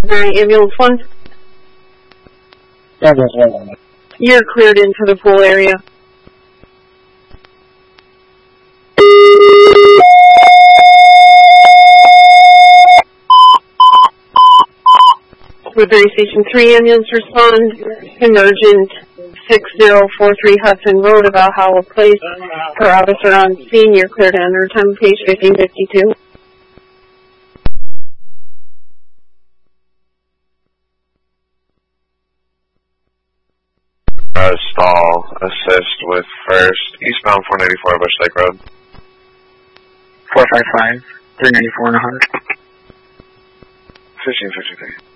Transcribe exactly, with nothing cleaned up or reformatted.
Alright, ambulance one. Ambulance one. You're cleared into the pool area. Woodbury Station three ambulance respond. Emergent six zero four three Hudson Road, Valhalla Place. Per officer on scene, you're cleared to enter time, page fifteen fifty-two. Uh, stall, assist with first, eastbound four ninety-four Bush Lake Road. four five five, three ninety-four and one hundred. fifteen fifty-three.